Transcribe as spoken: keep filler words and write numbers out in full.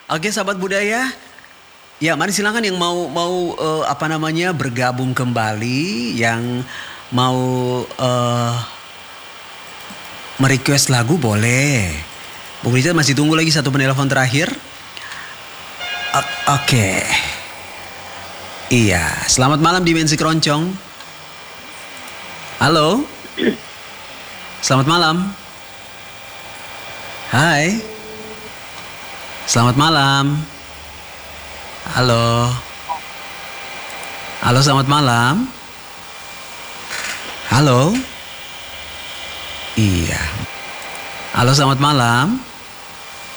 Oke, sahabat budaya. Ya, mari silakan yang mau mau uh, apa namanya bergabung kembali, yang mau uh, merequest lagu boleh. Bung Richard masih tunggu lagi satu penelpon terakhir. O- Oke. Okay. Iya, selamat malam Dimensi Keroncong. Halo. Selamat malam. Hai. Selamat malam. Halo. Halo, selamat malam. Halo. Iya. Halo, selamat malam.